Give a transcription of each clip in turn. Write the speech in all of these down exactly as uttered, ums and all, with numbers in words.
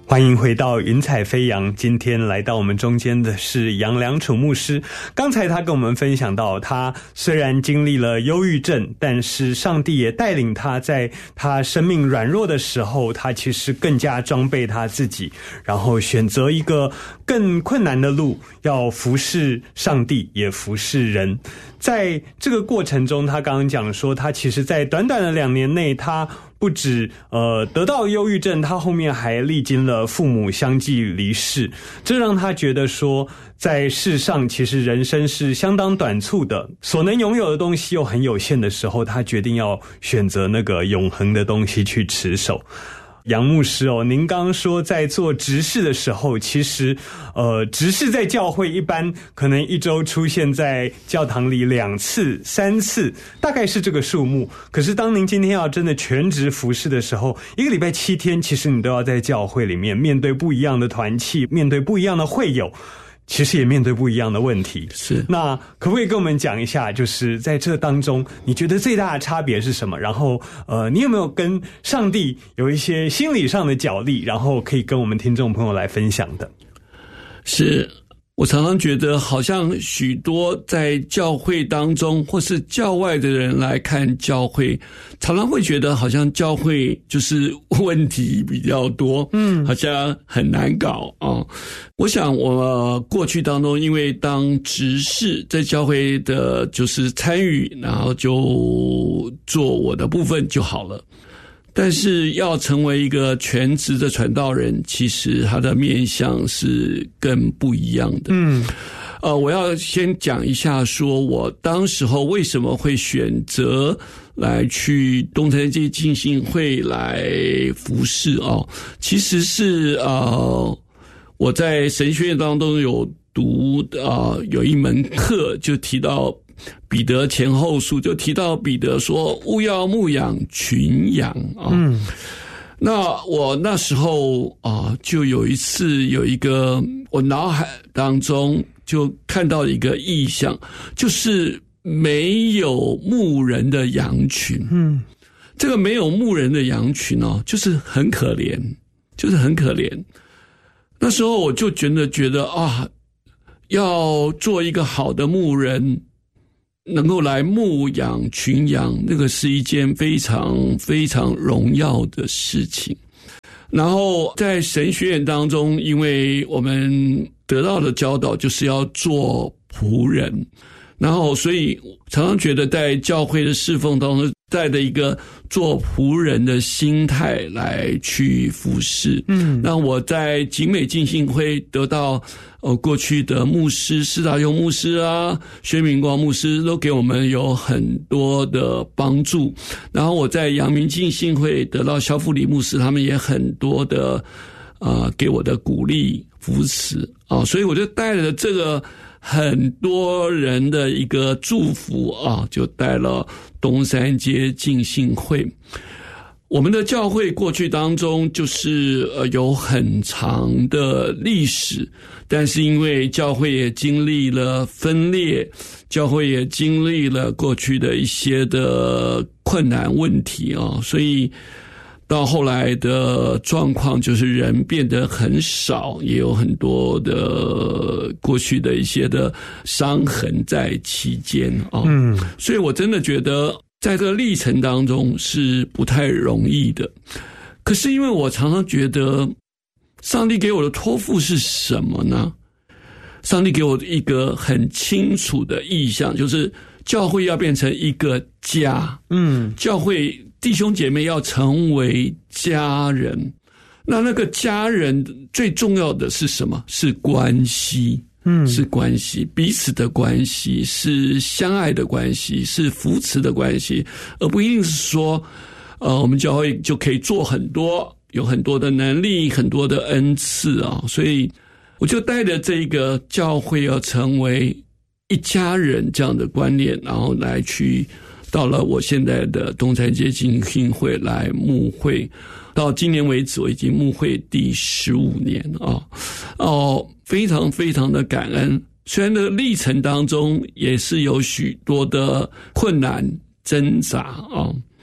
欢迎回到云彩飞扬，今天来到我们中间的是杨良楚牧师。刚才他跟我们分享到，他虽然经历了忧郁症，但是上帝也带领他在他生命软弱的时候，他其实更加装备他自己，然后选择一个更困难的路，要服侍上帝也服侍人。在这个过程中，他刚刚讲说，他其实在短短的两年内，他不止呃得到忧郁症，他后面还历经了父母相继离世，这让他觉得说，在世上其实人生是相当短促的，所能拥有的东西又很有限的时候，他决定要选择那个永恒的东西去持守。杨牧师哦，您刚刚说在做执事的时候，其实呃，执事在教会一般可能一周出现在教堂里两次、三次，大概是这个数目。可是当您今天要真的全职服事的时候，一个礼拜七天，其实你都要在教会里面面对不一样的团契，面对不一样的会友。其实也面对不一样的问题。 是， 那可不可以跟我们讲一下，就是在这当中，你觉得最大的差别是什么？然后，呃，你有没有跟上帝有一些心理上的角力，然后可以跟我们听众朋友来分享的？ 是。我常常觉得好像许多在教会当中或是教外的人来看教会，常常会觉得好像教会就是问题比较多，嗯，好像很难搞啊。我想我过去当中因为当执事在教会的就是参与，然后就做我的部分就好了。但是要成为一个全职的传道人，其实他的面向是更不一样的。嗯，呃，我要先讲一下，说我当时候为什么会选择来去东城街浸信会来服侍哦，其实是呃我在神学院当中有读呃有一门课就提到。彼得前后书就提到彼得说务要牧养群羊啊，嗯，那我那时候啊就有一次有一个我脑海当中就看到一个意象，就是没有牧人的羊群，嗯，这个没有牧人的羊群哦，就是很可怜，就是很可怜。那时候我就觉得觉得啊，要做一个好的牧人。能够来牧养群羊，那个是一件非常非常荣耀的事情。然后在神学院当中，因为我们得到的教导就是要做仆人，然后所以常常觉得在教会的侍奉当中带着一个做仆人的心态来去服侍。嗯，那我在景美浸信会得到呃过去的牧师施达用牧师啊、薛明光牧师都给我们有很多的帮助，然后我在阳明浸信会得到萧富里牧师，他们也很多的呃给我的鼓励扶持啊，所以我就带着这个很多人的一个祝福啊，就带了东山街浸信会。我们的教会过去当中就是呃有很长的历史，但是因为教会也经历了分裂，教会也经历了过去的一些的困难问题啊，所以到后来的状况就是人变得很少，也有很多的过去的一些的伤痕在其间啊。嗯，所以我真的觉得在这个历程当中是不太容易的。可是因为我常常觉得上帝给我的托付是什么呢？上帝给我一个很清楚的意象，就是教会要变成一个家。嗯，教会弟兄姐妹要成为家人，那那个家人最重要的是什么？是关系，嗯，是关系，彼此的关系，是相爱的关系，是扶持的关系，而不一定是说，呃，我们教会就可以做很多，有很多的能力，很多的恩赐啊，所以我就带着这个教会要成为一家人这样的观念，然后来去。到了我现在的东山街浸信会来牧会，到今年为止我已经牧会第十五年啊，哦，非常非常的感恩。虽然的历程当中也是有许多的困难挣扎啊，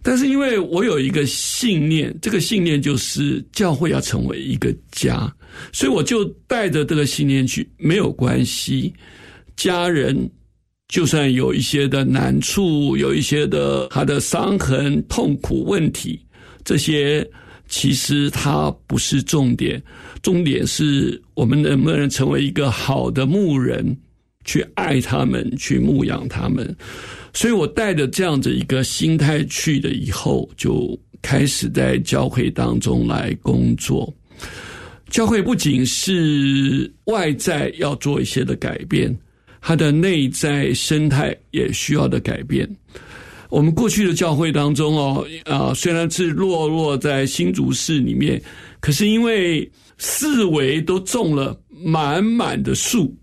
但是因为我有一个信念，这个信念就是教会要成为一个家，所以我就带着这个信念去，没有关系，家人就算有一些的难处，有一些的他的伤痕、痛苦、问题，这些其实它不是重点，重点是我们能不能成为一个好的牧人，去爱他们，去牧养他们。所以我带着这样子一个心态去了以后，就开始在教会当中来工作。教会不仅是外在要做一些的改变，它的内在生态也需要的改变。我们过去的教会当中哦，啊，虽然是落落在新竹市里面，可是因为四围都种了满满的树，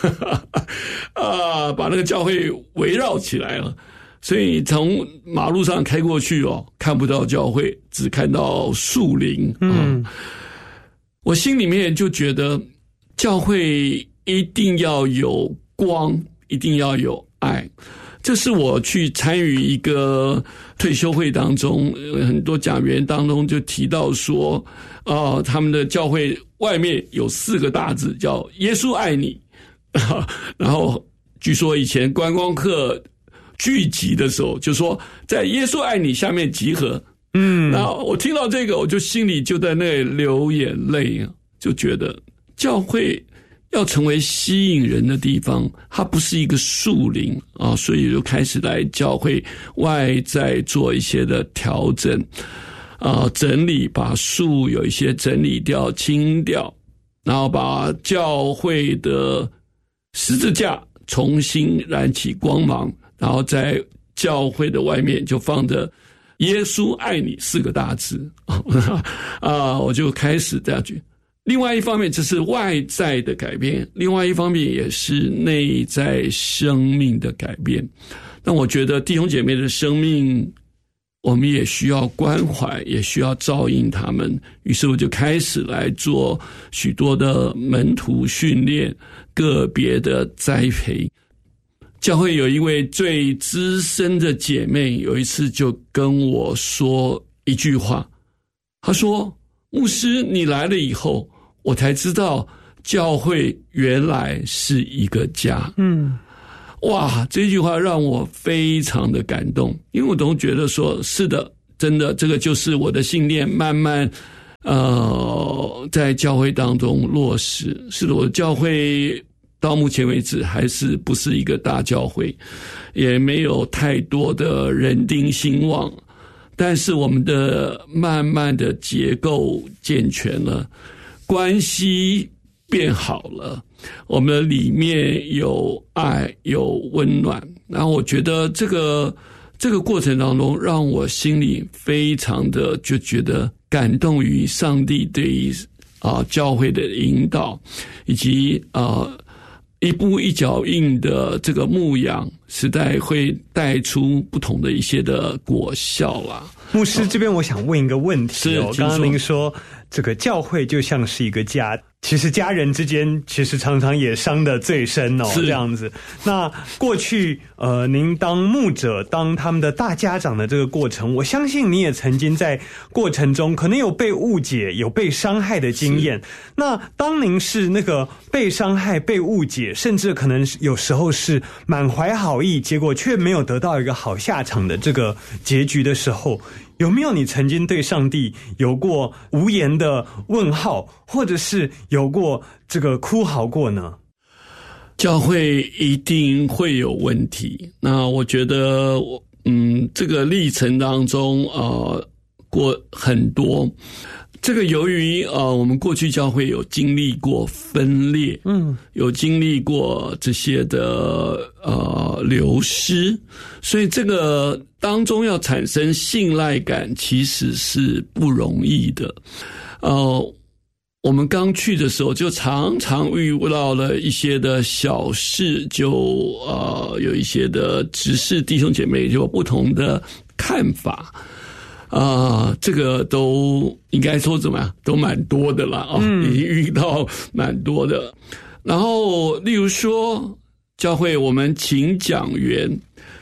啊，把那个教会围绕起来了，所以从马路上开过去哦，看不到教会，只看到树林。嗯，我心里面就觉得教会一定要有光，一定要有爱。这是我去参与一个退休会当中，很多讲员当中就提到说，啊、呃，他们的教会外面有四个大字叫耶稣爱你，然后据说以前观光客聚集的时候就说在耶稣爱你下面集合。嗯，然后我听到这个，我就心里就在那里流眼泪，就觉得教会要成为吸引人的地方，它不是一个树林啊，所以就开始来教会外在做一些的调整啊，整理，把树有一些整理掉、清掉，然后把教会的十字架重新燃起光芒，然后在教会的外面就放着耶稣爱你四个大字啊，我就开始这样去。另外一方面，这是外在的改变，另外一方面也是内在生命的改变。那我觉得弟兄姐妹的生命，我们也需要关怀，也需要照应他们。于是我就开始来做许多的门徒训练，个别的栽培。教会有一位最资深的姐妹，有一次就跟我说一句话，她说：牧师，你来了以后，我才知道教会原来是一个家。嗯，哇，这句话让我非常的感动，因为我总觉得说，是的，真的，这个就是我的信念，慢慢呃在教会当中落实。是的，我的教会到目前为止还是不是一个大教会，也没有太多的人丁兴旺。但是我们的慢慢的结构健全了，关系变好了，我们的里面有爱有温暖，然后我觉得这个这个过程当中让我心里非常的就觉得感动于上帝对于啊教会的引导，以及啊一步一脚印的这个牧养，实在会带出不同的一些的果效啦。 牧师这边我想问一个问题哦，刚刚您说这个教会就像是一个家，其实家人之间其实常常也伤得最深哦，这样子。那过去呃，您当牧者、当他们的大家长的这个过程，我相信你也曾经在过程中可能有被误解、有被伤害的经验。那当您是那个被伤害、被误解，甚至可能有时候是满怀好意，结果却没有得到一个好下场的这个结局的时候，有没有你曾经对上帝有过无言的问号，或者是有过这个哭嚎过呢？ 教会一定会有问题，那我觉得嗯，这个历程当中呃过很多，这个由于呃我们过去教会有经历过分裂，嗯，有经历过这些的呃流失，所以这个当中要产生信赖感其实是不容易的。呃我们刚去的时候就常常遇到了一些的小事，就呃有一些的执事弟兄姐妹就有不同的看法啊、呃，这个都应该说怎么样，都蛮多的了啊、哦嗯，已经遇到蛮多的。然后例如说教会我们请讲员，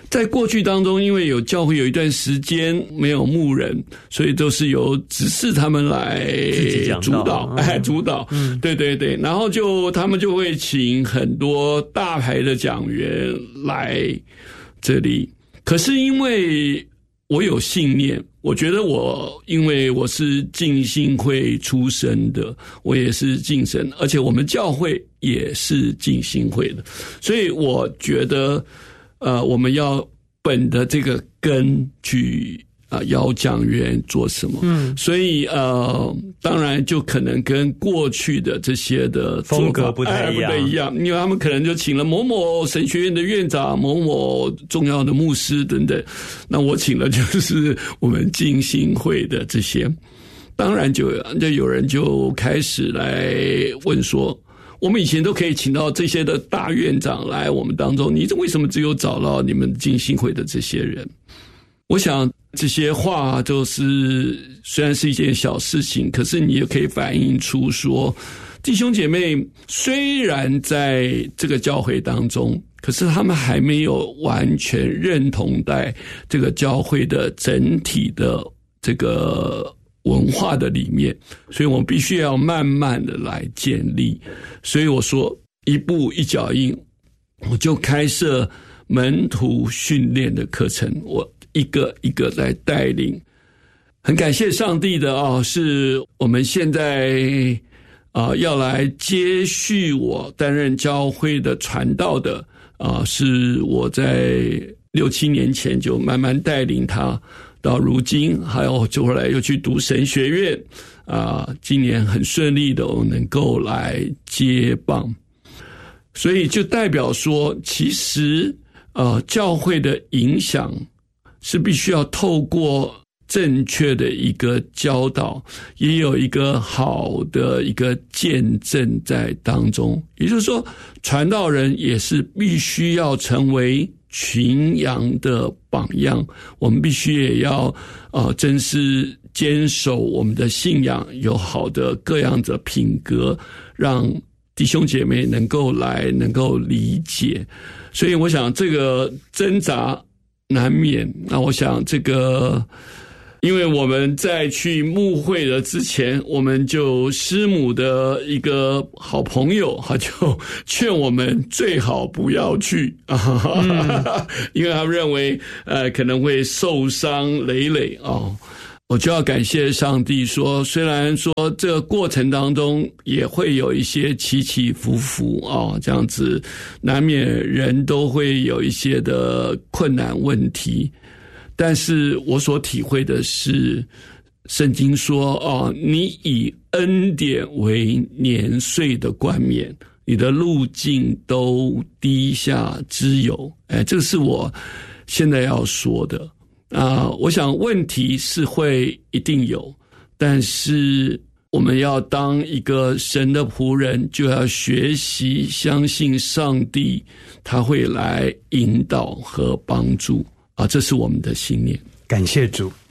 在过去当中，因为有教会有一段时间没有牧人，所以都是由执事他们来主导，哎，主导，嗯，对对对，然后就他们就会请很多大牌的讲员来这里。可是因为我有信念，我觉得我因为我是浸信会出身的，我也是浸神，而且我们教会也是浸信会的，所以我觉得呃，我们要本着这个根去啊、呃，邀讲员做什么？嗯，所以呃，当然就可能跟过去的这些的风格不太一样， 哎、不太一样，因为他们可能就请了某某神学院的院长、某某重要的牧师等等，那我请了就是我们浸信会的这些，当然就就有人就开始来问说。我们以前都可以请到这些的大院长来我们当中，你为什么只有找到你们浸信会的这些人？我想这些话就是虽然是一件小事情，可是你也可以反映出说，弟兄姐妹虽然在这个教会当中，可是他们还没有完全认同在这个教会的整体的这个文化的里面，所以我们必须要慢慢的来建立。所以我说一步一脚印，我就开设门徒训练的课程，我一个一个来带领。很感谢上帝的啊、哦，是我们现在啊、呃、要来接续我担任教会的传道的啊、呃，是我在六七年前就慢慢带领他。到如今，还有就后来又去读神学院，啊、呃，今年很顺利的能够来接棒，所以就代表说，其实呃，教会的影响是必须要透过正确的一个教导，也有一个好的一个见证在当中。也就是说，传道人也是必须要成为群羊的榜样，我们必须也要呃，真是坚守我们的信仰，有好的各样的品格，让弟兄姐妹能够来能够理解。所以我想这个挣扎难免。那我想这个因为我们在去牧会的之前，我们就师母的一个好朋友，他就劝我们最好不要去啊、嗯，因为他认为呃可能会受伤累累啊、哦。我就要感谢上帝说，虽然说这个过程当中也会有一些起起伏伏啊、哦，这样子难免人都会有一些的困难问题。但是我所体会的是，圣经说哦，你以恩典为年岁的冠冕，你的路径都低下之有。哎，这个是我现在要说的啊、呃。我想问题是会一定有，但是我们要当一个神的仆人，就要学习相信上帝，他会来引导和帮助。啊，这是我们的信念。 感谢主。